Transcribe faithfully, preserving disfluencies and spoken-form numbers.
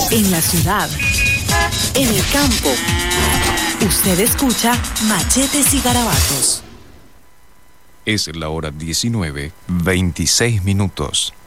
En la ciudad, en el campo, usted escucha Machetes y Garabatos. Es la hora diecinueve, veintiséis minutos.